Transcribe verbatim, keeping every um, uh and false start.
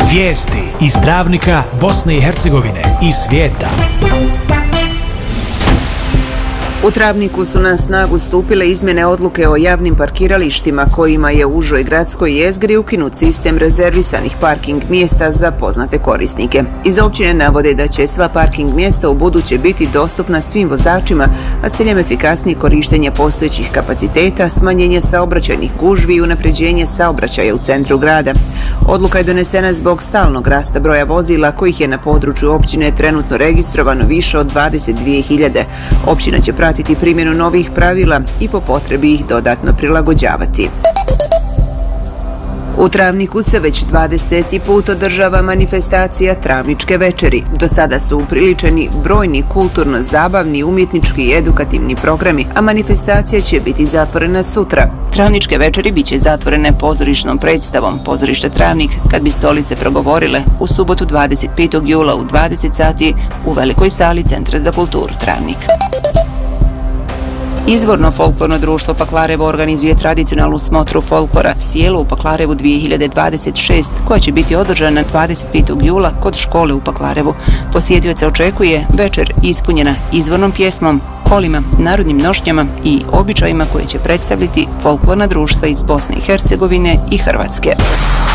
Vijesti iz Travnika, Bosne i Hercegovine i svijeta. U Travniku su na snagu stupile izmjene odluke o javnim parkiralištima kojima je u užoj gradskoj jezgri ukinut sistem rezervisanih parking mjesta za poznate korisnike. Iz općine navode da će sva parking mjesta u buduće biti dostupna svim vozačima, a s ciljem efikasnije korištenja postojećih kapaciteta, smanjenje saobraćajnih gužvi i unapređenje saobraćaja u centru grada. Odluka je donesena zbog stalnog rasta broja vozila kojih je na području općine trenutno registrovano više od dvadeset dvije hiljade. Općina će pratiti primjenu novih pravila i po potrebi ih dodatno prilagođavati. U Travniku se već dvadeseti put održava manifestacija Travničke večeri. Do sada su upriličeni brojni kulturno-zabavni, umjetnički i edukativni programi, a manifestacija će biti zatvorena sutra. Travničke večeri biće zatvorene pozorišnom predstavom Pozorište Travnik kad bi stolice progovorile u subotu dvadeset petog jula u dvadeset sati u velikoj sali Centra za kulturu Travnik. Izvorno folklorno društvo Paklarevo organizuje tradicionalnu smotru folklora Sjelo u Paklarevu dvije hiljade dvadeset šeste, koja će biti održana dvadeset petog jula kod škole u Paklarevu. Posjetioca očekuje večer ispunjena izvornom pjesmom, kolima, narodnim nošnjama i običajima koje će predstaviti folklorna društva iz Bosne i Hercegovine i Hrvatske.